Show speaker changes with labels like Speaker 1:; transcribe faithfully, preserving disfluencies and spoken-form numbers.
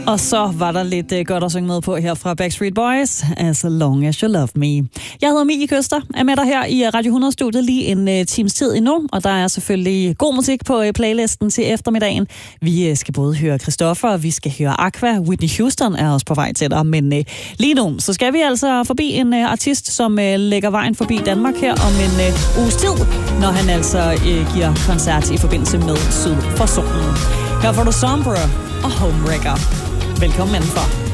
Speaker 1: Og så var der lidt uh, godt at synge med på her fra Backstreet Boys, As Long As You Love Me. Jeg hedder Mie Køster, er med dig her i Radio hundrede-studiet lige en uh, times tid endnu, og der er selvfølgelig god musik på uh, playlisten til eftermiddagen. Vi uh, skal både høre Christoffer, vi skal høre Aqua, Whitney Houston er også på vej til dig, men uh, lige nu, så skal vi altså forbi en uh, artist, som uh, lægger vejen forbi Danmark her om en uh, uges tid, når han altså uh, giver koncert i forbindelse med Syd for Solen. Her får du Sombra og Homewrecker. Velkommen indenfor.